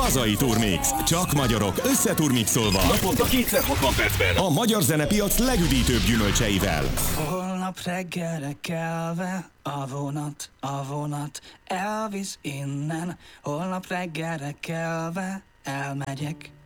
Hazai Turmix. Csak magyarok összeturmixolva. Naponta 260 percben. A magyar zenepiac legüdítőbb gyümölcseivel. Holnap reggelre kelve a vonat elvisz innen. Holnap reggelre kelve elmegyek.